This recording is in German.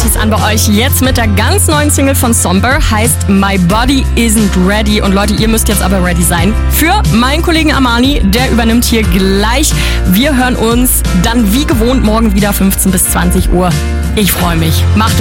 Partys an bei euch. Jetzt mit der ganz neuen Single von Somber, heißt My Body Isn't Ready. Und Leute, ihr müsst jetzt aber ready sein für meinen Kollegen Armani. Der übernimmt hier gleich. Wir hören uns dann wie gewohnt morgen wieder 15 bis 20 Uhr. Ich freue mich. Macht es